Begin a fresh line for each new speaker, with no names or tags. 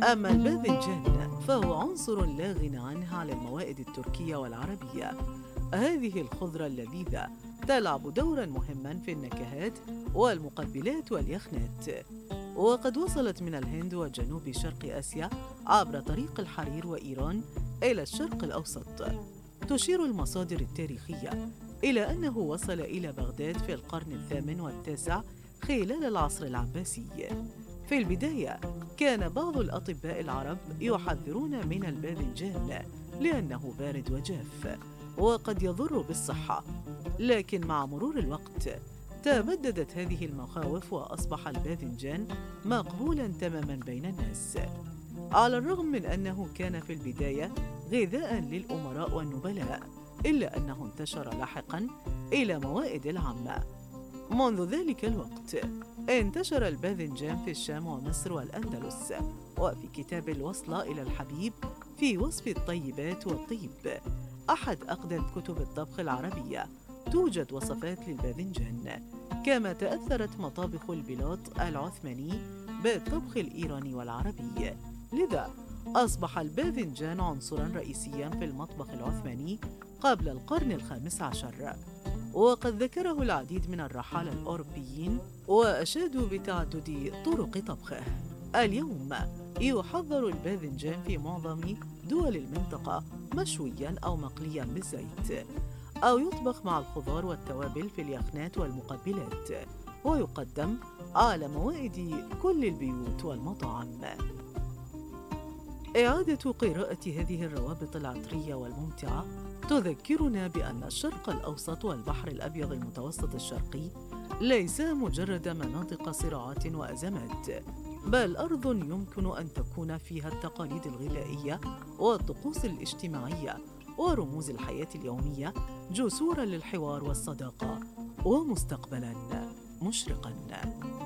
أما الباذنجان فهو عنصر لا غنى عنه على الموائد التركية والعربية. هذه الخضرة اللذيذة تلعب دورا مهما في النكهات والمقبلات واليخنات، وقد وصلت من الهند وجنوب شرق آسيا عبر طريق الحرير وإيران إلى الشرق الأوسط. تشير المصادر التاريخية إلى أنه وصل إلى بغداد في القرن الثامن والتاسع خلال العصر العباسي. في البداية كان بعض الأطباء العرب يحذرون من الباذنجان لأنه بارد وجاف وقد يضر بالصحة، لكن مع مرور الوقت تبددت هذه المخاوف وأصبح الباذنجان مقبولاً تماماً بين الناس، على الرغم من أنه كان في البداية غذاء للأمراء والنبلاء، إلا أنه انتشر لاحقاً إلى موائد العامة. منذ ذلك الوقت انتشر الباذنجان في الشام ومصر والأندلس، وفي كتاب الوصلة إلى الحبيب في وصف الطيبات والطيب، أحد أقدم كتب الطبخ العربية، توجد وصفات للباذنجان. كما تأثرت مطابخ البلاط العثماني بالطبخ الإيراني والعربي، لذا أصبح الباذنجان عنصراً رئيسياً في المطبخ العثماني قبل القرن الخامس عشر. وقد ذكره العديد من الرحالة الأوروبيين وأشادوا بتعدد طرق طبخه. اليوم يحضر الباذنجان في معظم دول المنطقة مشوياً أو مقلياً بالزيت، أو يطبخ مع الخضار والتوابل في اليخنات والمقبلات، ويقدم على موائد كل البيوت والمطاعم. إعادة قراءة هذه الروابط العطرية والممتعة تذكرنا بأن الشرق الأوسط والبحر الأبيض المتوسط الشرقي ليس مجرد مناطق صراعات وأزمات، بل أرض يمكن أن تكون فيها التقاليد الغذائية والطقوس الاجتماعية ورموز الحياة اليومية جسورا للحوار والصداقة، ومستقبلا مشرقا.